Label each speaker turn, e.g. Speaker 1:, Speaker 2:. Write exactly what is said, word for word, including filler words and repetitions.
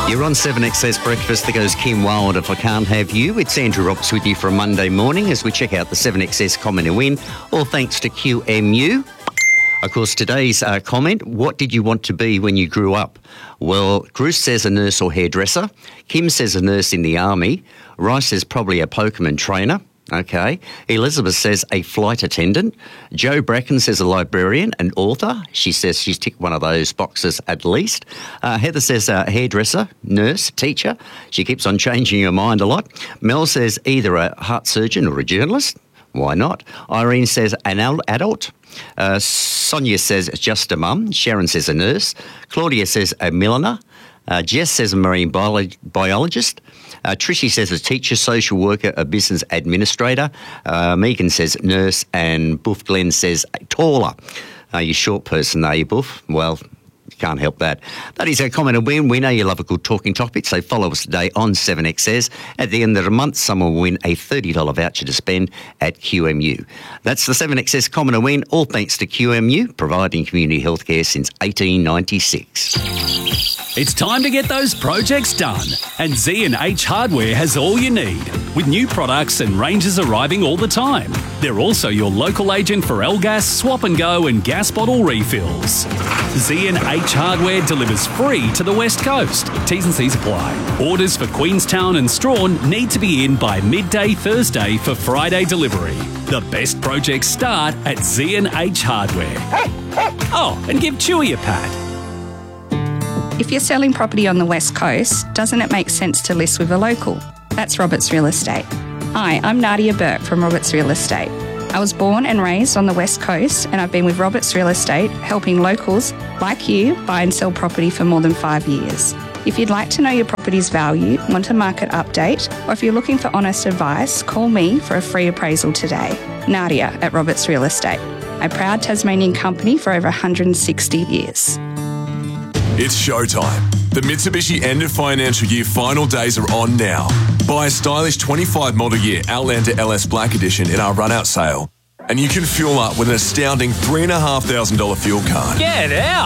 Speaker 1: You're on seven X S Breakfast. There goes Kim Wilde, If I Can't Have You. It's Andrew Roberts with you for a Monday morning as we check out the seven X S Comment and Win, all thanks to Q M U. Of course, today's uh, comment, what did you want to be when you grew up? Well, Bruce says a nurse or hairdresser. Kim says a nurse in the army. Rice says probably a Pokemon trainer. Okay. Elizabeth says a flight attendant. Jo Bracken says a librarian, an author. She says she's ticked one of those boxes at least. Uh, Heather says a hairdresser, nurse, teacher. She keeps on changing her mind a lot. Mel says either a heart surgeon or a journalist. Why not? Irene says an adult. Uh, Sonia says just a mum. Sharon says a nurse. Claudia says a milliner. Uh, Jess says a marine bio- biologist. Uh, Trishy says a teacher, social worker, a business administrator. Uh, Megan says nurse, and Boof Glenn says taller. Uh, you short person, are you, Boof? Well, you can't help that. That is our comment and win. We know you love a good talking topic, so follow us today on seven X S. At the end of the month, someone will win a thirty dollars voucher to spend at Q M U. That's the seven X S comment and win, all thanks to Q M U, providing community healthcare since eighteen ninety-six.
Speaker 2: It's time to get those projects done, and Z and H Hardware has all you need, with new products and ranges arriving all the time. They're also your local agent for L-Gas, Swap and Go and gas bottle refills. Z and H Hardware delivers free to the West Coast. T's and C's apply. Orders for Queenstown and Strawn need to be in by midday Thursday for Friday delivery. The best projects start at Z and H Hardware. Oh, and give Chewy a pat.
Speaker 3: If you're selling property on the West Coast, doesn't it make sense to list with a local? That's Roberts Real Estate. Hi, I'm Nadia Burke from Roberts Real Estate. I was born and raised on the West Coast, and I've been with Roberts Real Estate helping locals like you buy and sell property for more than five years. If you'd like to know your property's value, want a market update, or if you're looking for honest advice, call me for a free appraisal today. Nadia at Roberts Real Estate, a proud Tasmanian company for over one hundred sixty years.
Speaker 4: It's showtime. The Mitsubishi end of financial year final days are on now. Buy a stylish twenty-five model year Outlander L S Black Edition in our run-out sale, and you can fuel up with an astounding three thousand five hundred dollars fuel card.
Speaker 2: Get out!